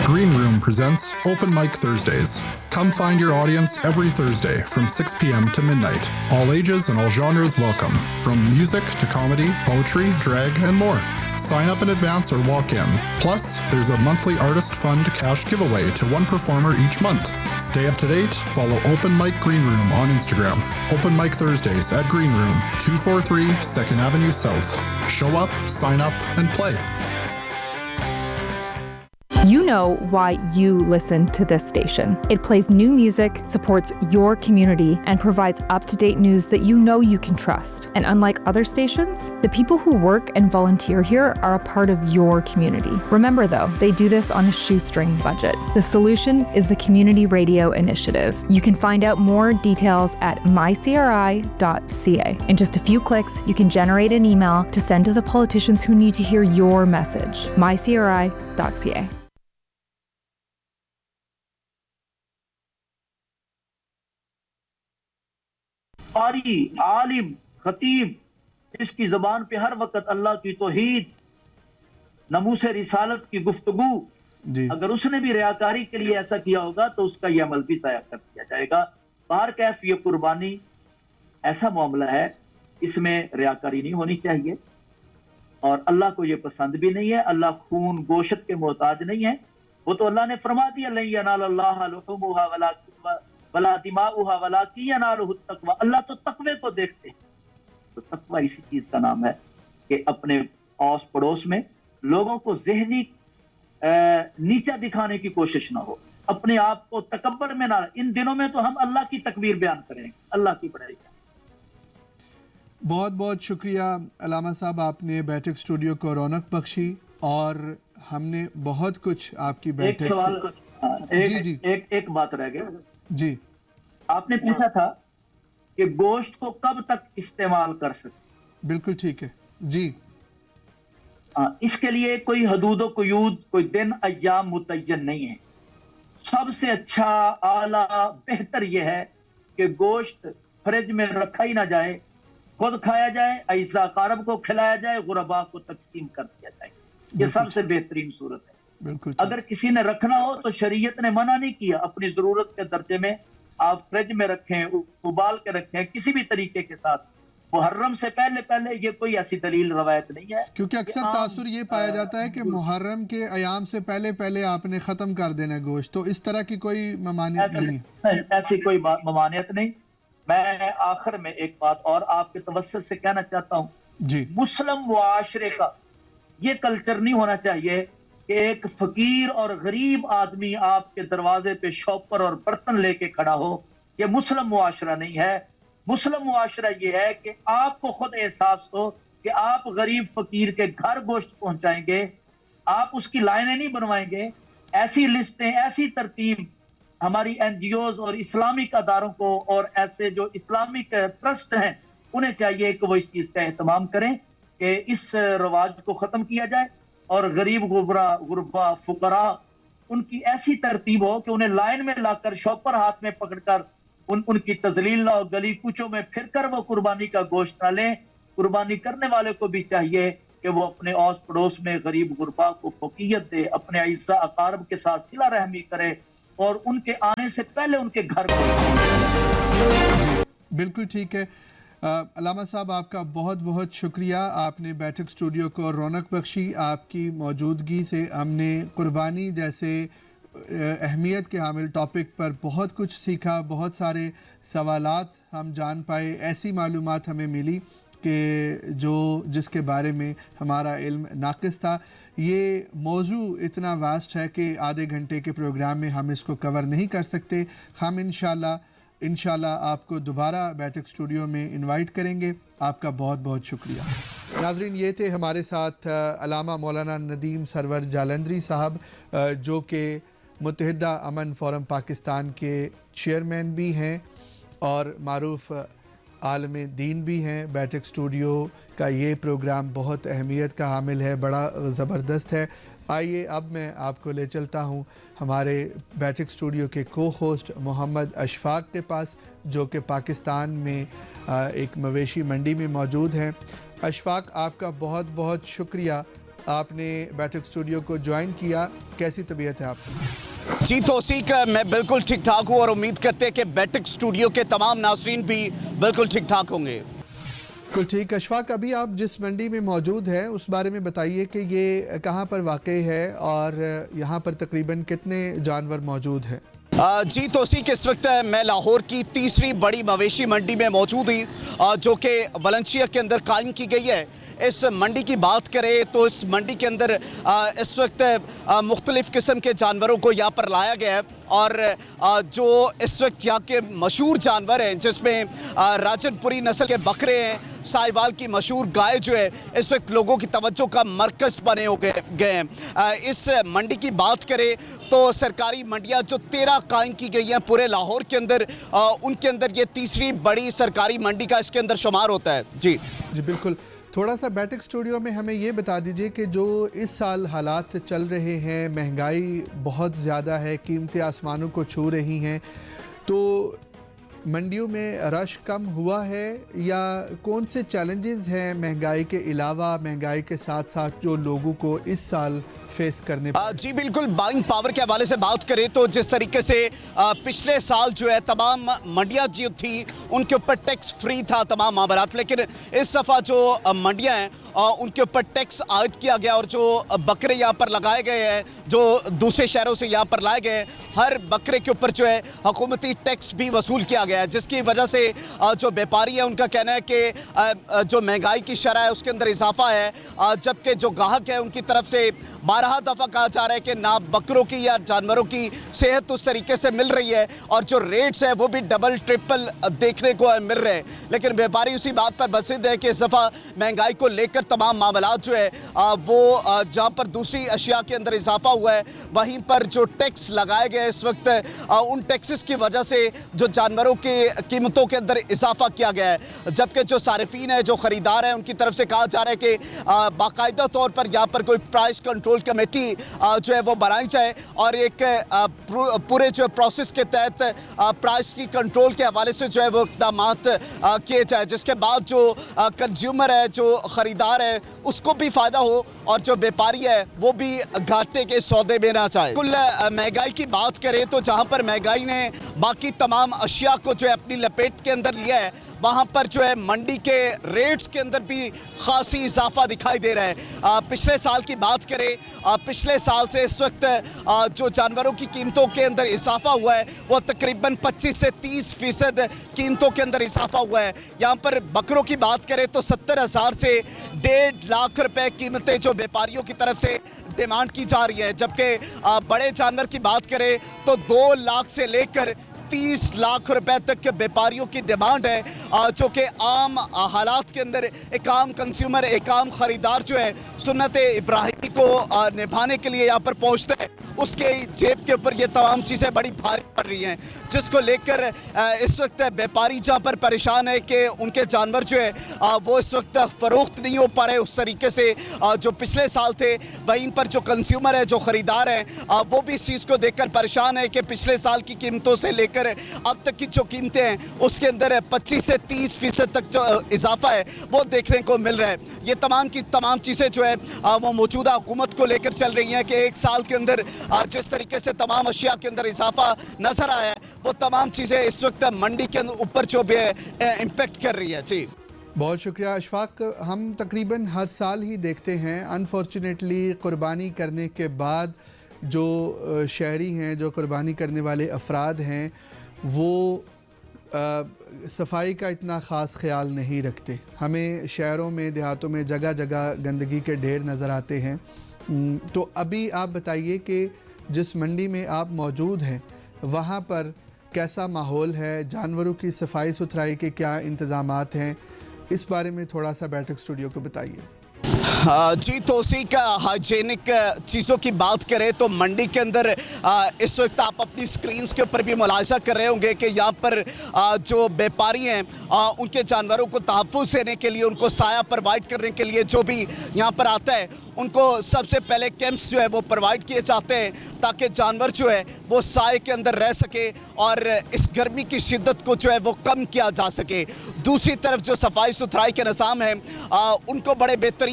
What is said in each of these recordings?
Green Room presents Open Mic Thursdays. Come find your audience every Thursday from 6 p.m. to midnight. All ages and all genres welcome, from music to comedy, poetry, drag, and more. Sign up in advance or walk in. Plus, there's a monthly artist fund cash giveaway to one performer each month. Stay up to date. Follow Open Mic Green Room on Instagram. Open Mic Thursdays at Green Room, 243 2nd Avenue South. Show up, sign up, and play. You know why you listen to this station. It plays new music, supports your community, and provides up-to-date news that you know you can trust. And unlike other stations, the people who work and volunteer here are a part of your community. Remember though, they do this on a shoestring budget. The solution is the Community Radio Initiative. You can find out more details at mycri.ca. In just a few clicks, you can generate an email to send to the politicians who need to hear your message. mycri.ca. قاری عالم خطیب جس کی زبان پہ ہر وقت اللہ کی توحید ناموس رسالت کی گفتگو اگر اس نے بھی ریاکاری کے لیے ایسا کیا ہوگا تو اس کا یہ عمل بھی ضائع کر دیا جائے گا. بہر کیف یہ قربانی ایسا معاملہ ہے اس میں ریاکاری نہیں ہونی چاہیے اور اللہ کو یہ پسند بھی نہیں ہے. اللہ خون گوشت کے محتاج نہیں ہے. وہ تو اللہ نے فرما دیا لن ینال اللہ لحومها ولا دماؤها ولکن ینالہ التقوی. اللہ تو تقوی کو دیکھتے ہیں. تو تقوی اسی چیز کا نام ہے کہ اپنے آس پڑوس میں لوگوں کو ذہنی نیچا دکھانے کی کوشش نہ ہو, اپنے آپ کو تکبر میں نہ. ان دنوں میں تو ہم اللہ کی تکبیر بیان کریں گے, اللہ کی بڑائی کریں. بہت بہت شکریہ علامہ صاحب, آپ نے بیٹھک اسٹوڈیو کو رونق بخشی اور ہم نے بہت کچھ آپ کی بیٹھک سے. ایک بات رہ گیا جی, آپ نے پوچھا تھا کہ گوشت کو کب تک استعمال کر سکتے. بالکل ٹھیک ہے جی. اس کے لیے کوئی حدود و قیود, کوئی دن ایام متعین نہیں ہے. سب سے اچھا اعلیٰ بہتر یہ ہے کہ گوشت فریج میں رکھا ہی نہ جائے, خود کھایا جائے, اعزاء اقارب کو کھلایا جائے, غرباء کو تقسیم کر دیا جائے. یہ سب سے بہترین صورت ہے. اگر کسی نے رکھنا ہو تو شریعت نے منع نہیں کیا. اپنی ضرورت کے درجے میں آپ فریج میں رکھیں, ابال کے رکھیں, کسی بھی طریقے کے ساتھ. محرم سے پہلے یہ کوئی ایسی دلیل روایت نہیں ہے, کیونکہ اکثر تاثر یہ پایا جاتا ہے کہ محرم کے ایام سے پہلے آپ نے ختم کر دینا گوشت, تو اس طرح کی کوئی ممانعت نہیں. ایسی کوئی ممانعت نہیں. میں آخر میں ایک بات اور آپ کے توسط سے کہنا چاہتا ہوں جی. مسلم معاشرے کا یہ کلچر نہیں ہونا چاہیے کہ ایک فقیر اور غریب آدمی آپ کے دروازے پہ شاپر اور برتن لے کے کھڑا ہو. یہ مسلم معاشرہ نہیں ہے. مسلم معاشرہ یہ ہے کہ آپ کو خود احساس ہو کہ آپ غریب فقیر کے گھر گوشت پہنچائیں گے, آپ اس کی لائنیں نہیں بنوائیں گے. ایسی لسٹیں, ایسی ترتیب ہماری این جی اوز اور اسلامک اداروں کو اور ایسے جو اسلامک ٹرسٹ ہیں انہیں چاہیے کہ وہ اس چیز کا اہتمام کریں کہ اس رواج کو ختم کیا جائے اور غریب غربا فقراء ان کی ایسی ترتیب ہو کہ انہیں لائن میں لا کر شاپر ہاتھ میں پکڑ کر ان کی تذلیل نہ ہو, گلی کوچوں میں پھر کر وہ قربانی کا گوشت نہ لیں. قربانی کرنے والے کو بھی چاہیے کہ وہ اپنے آس پڑوس میں غریب غربا کو فوقیت دے, اپنے اعزاء اقارب کے ساتھ صلہ رحمی کرے اور ان کے آنے سے پہلے ان کے گھر کو. بالکل ٹھیک ہے. علامہ صاحب آپ کا بہت بہت شکریہ, آپ نے بیٹھک اسٹوڈیو کو رونق بخشی. آپ کی موجودگی سے ہم نے قربانی جیسے اہمیت کے حامل ٹاپک پر بہت کچھ سیکھا, بہت سارے سوالات ہم جان پائے, ایسی معلومات ہمیں ملی کہ جس کے بارے میں ہمارا علم ناقص تھا. یہ موضوع اتنا واسٹ ہے کہ آدھے گھنٹے کے پروگرام میں ہم اس کو کور نہیں کر سکتے. ہم انشاءاللہ آپ کو دوبارہ بیٹھک اسٹوڈیو میں انوائٹ کریں گے. آپ کا بہت بہت شکریہ. ناظرین, یہ تھے ہمارے ساتھ علامہ مولانا ندیم سرور جالندھری صاحب, جو کہ متحدہ امن فورم پاکستان کے چیئرمین بھی ہیں اور معروف عالم دین بھی ہیں. بیٹھک اسٹوڈیو کا یہ پروگرام بہت اہمیت کا حامل ہے, بڑا زبردست ہے. آئیے اب میں آپ کو لے چلتا ہوں ہمارے بیٹھک اسٹوڈیو کے کو ہوسٹ محمد اشفاق کے پاس, جو کہ پاکستان میں ایک مویشی منڈی میں موجود ہیں. اشفاق, آپ کا بہت بہت شکریہ आपने बैठक स्टूडियो को ज्वाइन किया, कैसी तबीयत है आपकी? जी तौसीक, मैं बिल्कुल ठीक ठाक हूँ और उम्मीद करते हैं कि बैठक स्टूडियो के तमाम नाज़रीन भी बिल्कुल ठीक ठाक होंगे। बिल्कुल ठीक। अशफाक, अभी आप जिस मंडी में मौजूद हैं उस बारे में बताइए कि ये कहाँ पर वाक़ई है और यहाँ पर तकरीबन कितने जानवर मौजूद हैं? जी तौसीक, इस वक्त मैं लाहौर की तीसरी बड़ी मवेशी मंडी में मौजूद हूँ जो कि वलंशिया के अंदर कायम की गई है। इस मंडी की बात करें तो इस मंडी के अंदर इस वक्त मुख्तलिफ़ किस्म के जानवरों को यहाँ पर लाया गया है और जो इस वक्त यहाँ के मशहूर जानवर हैं जिसमें राजनपुरी नस्ल के बकरे हैं, साहिवाल की मशहूर गाय जो है इस वक्त लोगों की तवज्जो का मरकज़ बने हो गए हैं। इस मंडी की बात करें तो सरकारी मंडियाँ जो 13 कायम की गई हैं पूरे लाहौर के अंदर, उनके अंदर ये तीसरी बड़ी सरकारी मंडी का इसके अंदर शुमार होता है। जी बिल्कुल। थोड़ा सा बैठक स्टूडियो में हमें ये बता दीजिए कि जो इस साल हालात चल रहे हैं, महंगाई बहुत ज़्यादा है, कीमतें आसमानों को छू रही हैं, तो मंडियों में रश कम हुआ है या कौन से चैलेंजेस हैं महंगाई के अलावा, महंगाई के साथ साथ जो लोगों को इस साल फेस करने? जी बिल्कुल, बाइंग पावर के हवाले से बात करें तो जिस तरीके से पिछले साल जो है तमाम मंडियाँ जो थी उनके ऊपर टैक्स फ्री था तमाम मामलात, लेकिन इस दफ़ा जो मंडियाँ हैं उनके ऊपर टैक्स आयद किया गया और जो बकरे यहाँ पर लगाए गए हैं, जो दूसरे शहरों से यहाँ पर लाए गए, हर बकरे के ऊपर जो है हुकूमती टैक्स भी वसूल किया गया है, जिसकी वजह से जो व्यापारी है उनका कहना है कि जो महंगाई की शरह है उसके अंदर इजाफा है, जबकि जो ग्राहक है उनकी तरफ से 12 दफ़ा कहा जा रहा है कि ना बकरों की या जानवरों की सेहत उस तरीके से मिल रही है और जो रेट्स है वो भी डबल ट्रिपल देखने को मिल रहे हैं। लेकिन व्यापारी उसी बात पर बसिद है कि इस दफ़ा महंगाई को लेकर तमाम मामलात जो है वो जहाँ पर दूसरी अशिया के अंदर इजाफा हुआ है वहीं पर जो टैक्स लगाए गए इस वक्त उन टैक्सेस की वजह से जो जानवरों की कीमतों के अंदर इजाफा किया गया है, जबकि जो सारिफीन है, जो ख़रीदार हैं, उनकी तरफ से कहा जा रहा है कि बाकायदा तौर पर यहाँ पर कोई प्राइस कंट्रोल कमेटी जो है वो बनाई जाए और एक पूरे जो प्रोसेस के तहत प्राइस की कंट्रोल के हवाले से जो है वो इक़दाम किए जाए, जिसके बाद जो कंज्यूमर है, जो ख़रीदार है, उसको भी फ़ायदा हो और जो व्यापारी है वो भी घाटे के सौदे में ना चाहे। कुल महंगाई की बात करें तो जहाँ पर महंगाई ने बाकी तमाम अशिया को जो है अपनी लपेट के अंदर लिया है, वहाँ पर जो है मंडी के रेट्स के अंदर भी खासी इजाफा दिखाई दे रहा है। पिछले साल की बात करें, पिछले साल से इस वक्त जो जानवरों की कीमतों के अंदर इजाफा हुआ है वो तकरीबन 25 से 30% कीमतों के अंदर इजाफा हुआ है। यहाँ पर बकरों की बात करें तो 70,000 से 1.5 लाख रुपए कीमतें जो व्यापारियों की तरफ से डिमांड की जा रही है, जबकि बड़े जानवर की बात करें तो 2 लाख से लेकर 30 लाख रुपए तक के व्यापारियों की डिमांड है, जो कि आम हालात के अंदर एक आम कंज्यूमर, एक आम ख़रीदार जो है सुन्नत इब्राहिमी को निभाने के लिए यहाँ पर पहुँचता है, उसके जेब के ऊपर ये तमाम चीज़ें बड़ी भारी पड़ रही हैं, जिसको लेकर इस वक्त व्यापारी जहाँ पर परेशान है कि उनके जानवर जो है वो इस वक्त फ़रोख्त नहीं हो पा रहे उस तरीके से जो पिछले साल थे। वहीं पर जो कंज्यूमर है, जो ख़रीदार हैं, वो भी इस चीज़ को देखकर परेशान है कि पिछले साल की कीमतों से लेकर अब तक की जो कीमतें हैं उसके अंदर 25 से 30% तक जो इजाफा है वो देखने को मिल रहा है। ये तमाम की तमाम चीज़ें जो है वो मौजूदा हुकूमत को लेकर चल रही हैं कि एक साल के अंदर जिस तरीके से तमाम अशिया के अंदर इजाफा नज़र आया है वो तमाम चीज़ें इस वक्त मंडी के ऊपर जो भी इम्पेक्ट कर रही है। जी बहुत शुक्रिया अशफाक। हम तकरीबन हर साल ही देखते हैं, अनफॉर्चुनेटली कुर्बानी करने के बाद जो शहरी हैं, जो कुर्बानी करने वाले अफराद हैं, वो सफाई का इतना ख़ास ख्याल नहीं रखते। हमें शहरों में, देहातों में जगह जगह गंदगी के ढेर नज़र आते हैं। तो अभी आप बताइए कि जिस मंडी में आप मौजूद हैं वहाँ पर कैसा माहौल है, जानवरों की सफाई सुथराई के क्या इंतज़ामात हैं, इस बारे में थोड़ा सा बैठक स्टूडियो को बताइए। जी तौसीक, हाइजीनिक चीज़ों की बात करें तो मंडी के अंदर इस वक्त आप अपनी स्क्रीन्स के ऊपर भी मुलाहिजा कर रहे होंगे कि यहाँ पर जो व्यापारी हैं उनके जानवरों को तहफ़्फ़ुज़ देने के लिए, उनको साया प्रोवाइड करने के लिए जो भी यहाँ पर आता है उनको सबसे पहले कैंप्स जो है वो प्रोवाइड किए जाते हैं ताकि जानवर जो है वो साए के अंदर रह सके और इस गर्मी की शिद्दत को जो है वो कम किया जा सके। दूसरी तरफ जो सफाई सुथराई के निज़ाम हैं उनको बड़े बेहतरीन तरीके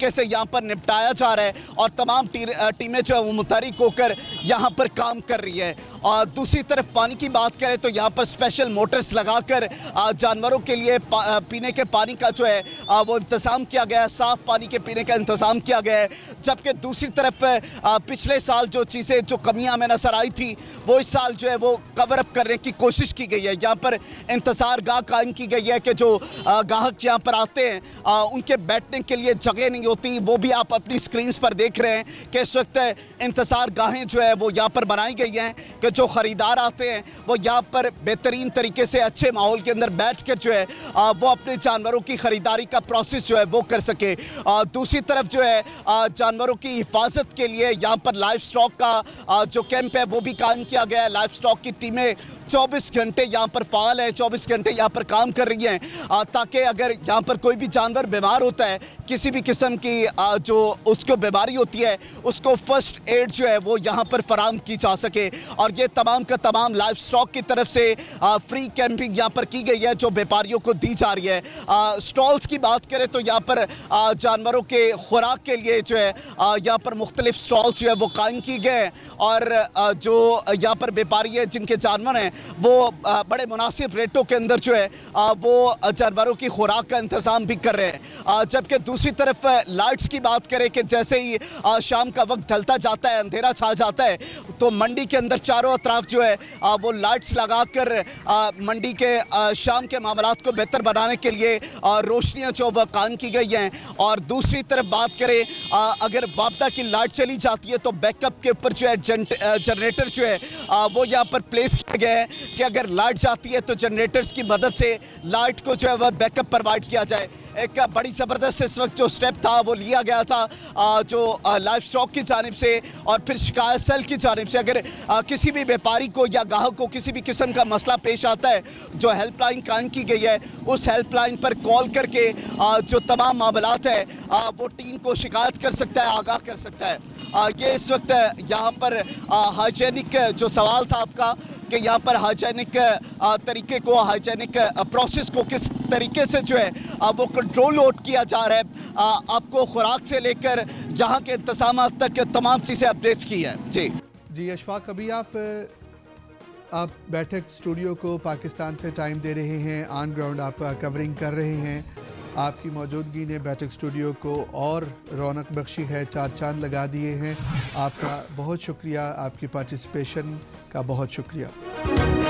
तरीके से यहाँ पर निपटाया जा रहा है और तमाम टीमें जो है वो मुतहरिक होकर यहाँ पर काम कर रही है। और दूसरी तरफ पानी की बात करें तो यहाँ पर स्पेशल मोटर्स लगाकर जानवरों के लिए पीने के पानी का जो है वो इंतज़ाम किया गया है, साफ़ पानी के पीने का इंतज़ाम किया गया है। जबकि दूसरी तरफ पिछले साल जो चीज़ें जो कमियां हमें नज़र आई थी वो इस साल जो है वो कवर अप करने की कोशिश की गई है। यहाँ पर इंतज़ार गाह कायम की गई है कि जो गाहक यहाँ पर आते हैं उनके बैठने के लिए जगह नहीं होती। वो भी आप अपनी स्क्रीन्स पर देख रहे हैं कि इस वक्त इंतज़ार गाहें जो है वो यहाँ पर बनाई गई हैं कि जो ख़रीदार आते हैं वो यहाँ पर बेहतरीन तरीके से अच्छे माहौल के अंदर बैठ कर जो है वो अपने जानवरों की ख़रीदारी का प्रोसेस जो है वो कर सके। दूसरी तरफ जो है जानवरों की हिफाजत के लिए यहाँ पर लाइफ स्टॉक का जो कैंप है वो भी कायम किया गया है। लाइफ स्टॉक की टीमें 24 घंटे यहाँ पर फ़ाल है, 24 घंटे यहाँ पर काम कर रही हैं ताकि अगर यहाँ पर कोई भी जानवर बीमार होता है, किसी भी किस्म की जो उसको बीमारी होती है उसको फर्स्ट एड जो है वो यहाँ पर फराम की जा सके। और ये तमाम का तमाम लाइफ स्टॉक की तरफ से फ्री कैंपिंग यहाँ पर की गई है जो व्यापारियों को दी जा रही है। स्टॉल्स की बात करें तो यहाँ पर जानवरों के खुराक के लिए जो है यहाँ पर मुख्तलिफ स्टॉल्स जो है वो कायम की गए और जो यहाँ पर व्यापारी है जिनके जानवर हैं वो बड़े मुनासिब रेटों के अंदर जो है वो जानवरों की खुराक का इंतज़ाम भी कर रहे हैं। जबकि दूसरी तरफ लाइट्स की बात करें कि जैसे ही शाम का वक्त ढलता जाता है, अंधेरा छा जाता है, तो मंडी के अंदर चारों अतराफ जो है वो लाइट्स लगाकर मंडी के शाम के मामलात को बेहतर बनाने के लिए रोशनियाँ जो वह कायम की गई हैं। और दूसरी तरफ बात करें अगर वापडा की लाइट चली जाती है तो बैकअप के ऊपर जो है जनरेटर जो है वो यहाँ पर प्लेस किए गए हैं कि अगर लाइट जाती है तो जनरेटर्स की मदद से लाइट को जो है वह बैकअप प्रोवाइड किया जाए। एक बड़ी ज़बरदस्त इस वक्त जो स्टेप था वो लिया गया था जो लाइफ स्टॉक की जानिब से और फिर शिकायत सेल की जानिब से। अगर किसी भी व्यापारी को या ग्राहक को किसी भी किस्म का मसला पेश आता है, जो हेल्पलाइन कायम की गई है उस हेल्पलाइन पर कॉल करके जो तमाम मामलात है वो टीम को शिकायत कर सकता है, आगाह कर सकता है। ये इस वक्त यहाँ पर हाइजेनिक जो सवाल था आपका कि यहाँ पर हाइजेनिक तरीके को, हाइजेनिक प्रोसेस को किस तरीके से जो है वो कंट्रोल आउट किया जा रहा है, आपको खुराक से लेकर यहाँ के इंतजाम तक तमाम चीज़ें अपडेट की है। जी अशफाक, अभी आप बैठक स्टूडियो को पाकिस्तान से टाइम दे रहे हैं, ऑन ग्राउंड आप कवरिंग कर रहे हैं। आपकी मौजूदगी ने बैठक स्टूडियो को और रौनक बख्शी है, चार चांद लगा दिए हैं। आपका बहुत शुक्रिया, आपकी पार्टिसिपेशन का बहुत शुक्रिया।